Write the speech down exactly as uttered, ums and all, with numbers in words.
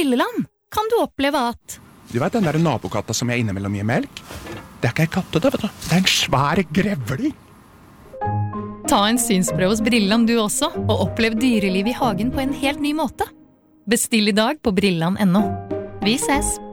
Brilleland kan du oppleve at Du vet den der nabokatta som jeg innimellom gir melk? Det er ikke en katte da, vet du. Det er en svær grevling. Ta en synsprøve hos Brilleland du også, og opplev dyreliv i hagen på en helt ny måte. Bestill i dag på brilleland punktum no. Vi ses!